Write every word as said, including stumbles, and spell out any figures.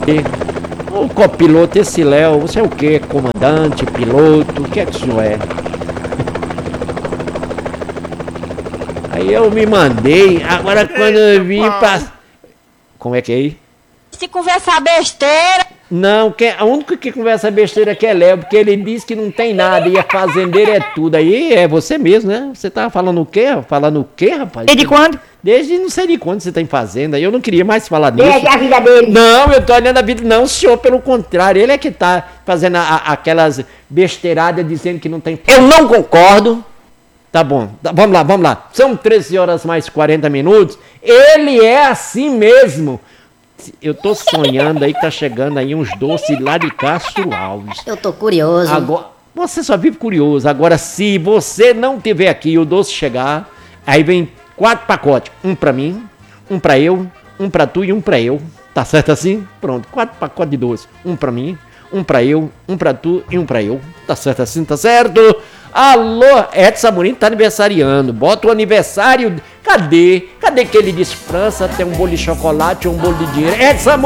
O copiloto, esse Léo, você é o quê? Comandante, piloto, o que é que o senhor é? Aí eu me mandei, agora quando eu vim pra... Como é que é aí? Se conversar besteira... Não, que, a única que conversa besteira aqui é Léo, porque ele diz que não tem nada, e a fazendeira é tudo. Aí é você mesmo, né? Você tava falando o quê? Falando o quê, rapaz? Desde quando? Desde não sei de quando você tá em fazenda. Eu não queria mais falar nisso. Desde a vida dele. Não, eu tô olhando a vida. Não, senhor, pelo contrário. Ele é que tá fazendo a, a, aquelas besteiradas dizendo que não tem. Eu não concordo. Tá bom, tá, vamos lá, vamos lá. São treze horas mais quarenta minutos. Ele é assim mesmo. Eu tô sonhando aí que tá chegando aí uns doces lá de Castro Alves. Eu tô curioso. Agora, você só vive curioso. Agora, se você não tiver aqui e o doce chegar, aí vem quatro pacotes. Um pra mim, um pra eu, um pra tu e um pra eu. Tá certo assim? Pronto, quatro pacotes de doce. Um pra mim, um pra eu, um pra tu e um pra eu. Tá certo assim? Tá certo? Alô, Edson Amorim tá aniversariando. Bota o aniversário. Cadê? Cadê que ele diz França tem um bolo de chocolate ou um bolo de dinheiro? Edson Amorim.